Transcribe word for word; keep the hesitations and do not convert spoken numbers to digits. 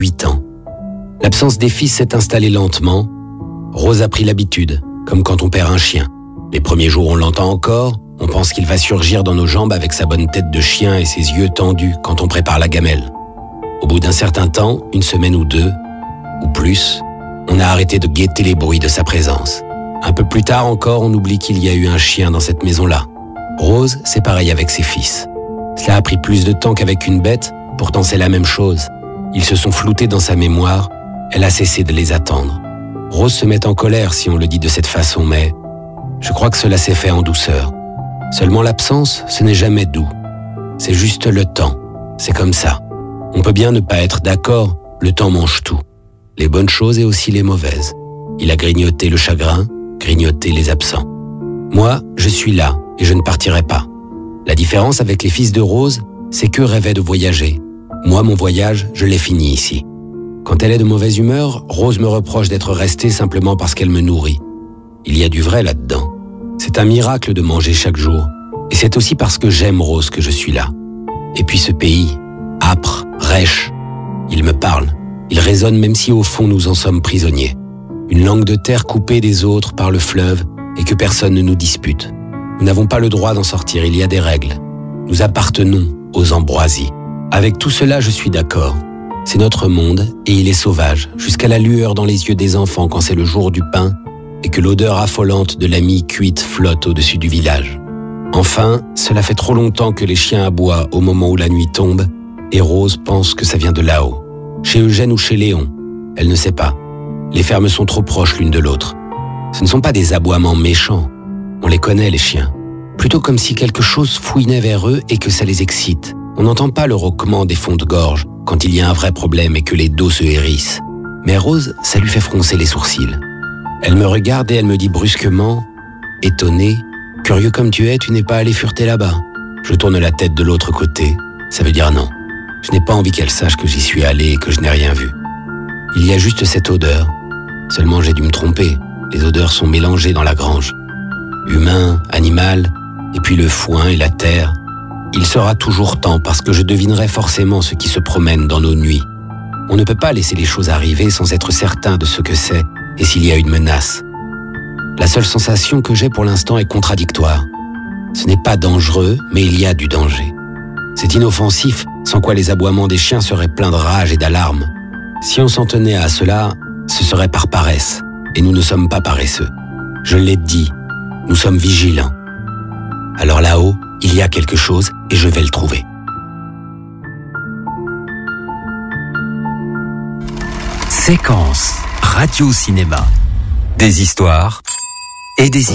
huit ans. L'absence des fils s'est installée lentement. Rose a pris l'habitude, comme quand on perd un chien. Les premiers jours, on l'entend encore, on pense qu'il va surgir dans nos jambes avec sa bonne tête de chien et ses yeux tendus quand on prépare la gamelle. Au bout d'un certain temps, une semaine ou deux, ou plus, on a arrêté de guetter les bruits de sa présence. Un peu plus tard encore, on oublie qu'il y a eu un chien dans cette maison-là. Rose, c'est pareil avec ses fils. Cela a pris plus de temps qu'avec une bête, pourtant c'est la même chose. Ils se sont floutés dans sa mémoire, elle a cessé de les attendre. Rose se met en colère si on le dit de cette façon, mais je crois que cela s'est fait en douceur. Seulement l'absence, ce n'est jamais doux. C'est juste le temps, c'est comme ça. On peut bien ne pas être d'accord, le temps mange tout. Les bonnes choses et aussi les mauvaises. Il a grignoté le chagrin, grignoté les absents. Moi, je suis là et je ne partirai pas. La différence avec les fils de Rose, c'est qu'eux rêvaient de voyager. Moi, mon voyage, je l'ai fini ici. Quand elle est de mauvaise humeur, Rose me reproche d'être restée simplement parce qu'elle me nourrit. Il y a du vrai là-dedans. C'est un miracle de manger chaque jour. Et c'est aussi parce que j'aime Rose que je suis là. Et puis ce pays, âpre, rêche, il me parle. Il résonne même si au fond nous en sommes prisonniers. Une langue de terre coupée des autres par le fleuve et que personne ne nous dispute. Nous n'avons pas le droit d'en sortir, il y a des règles. Nous appartenons aux ambroisies. Avec tout cela, je suis d'accord. C'est notre monde et il est sauvage, jusqu'à la lueur dans les yeux des enfants quand c'est le jour du pain et que l'odeur affolante de la mie cuite flotte au-dessus du village. Enfin, cela fait trop longtemps que les chiens aboient au moment où la nuit tombe et Rose pense que ça vient de là-haut. Chez Eugène ou chez Léon, elle ne sait pas. Les fermes sont trop proches l'une de l'autre. Ce ne sont pas des aboiements méchants. On les connaît, les chiens. Plutôt comme si quelque chose fouinait vers eux et que ça les excite. On n'entend pas le rauquement des fonds de gorge quand il y a un vrai problème et que les dos se hérissent. Mais Rose, ça lui fait froncer les sourcils. Elle me regarde et elle me dit brusquement, étonnée, « Curieux comme tu es, tu n'es pas allé fureter là-bas ?» Je tourne la tête de l'autre côté. Ça veut dire non. Je n'ai pas envie qu'elle sache que j'y suis allé et que je n'ai rien vu. Il y a juste cette odeur. Seulement j'ai dû me tromper. Les odeurs sont mélangées dans la grange. Humain, animal, et puis le foin et la terre. Il sera toujours temps parce que je devinerai forcément ce qui se promène dans nos nuits. On ne peut pas laisser les choses arriver sans être certain de ce que c'est et s'il y a une menace. La seule sensation que j'ai pour l'instant est contradictoire. Ce n'est pas dangereux, mais il y a du danger. C'est inoffensif, sans quoi les aboiements des chiens seraient pleins de rage et d'alarme. Si on s'en tenait à cela, ce serait par paresse, et nous ne sommes pas paresseux. Je l'ai dit, nous sommes vigilants. Alors là-haut, il y a quelque chose et je vais le trouver. Séquence Radio Cinéma. Des histoires et des